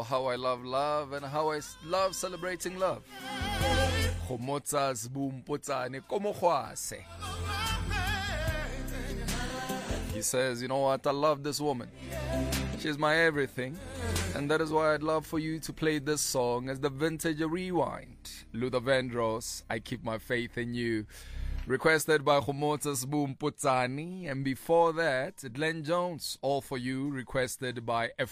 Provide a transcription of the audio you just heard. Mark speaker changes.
Speaker 1: how I love love and how I love celebrating love. He says, you know what, I love this woman. She's my everything. And that is why I'd love for you to play this song as the vintage rewind. Luther Vandross, I Keep My Faith in You. Requested by Khomotsa Sbu Mputsani. And before that, Glenn Jones, All For You, requested by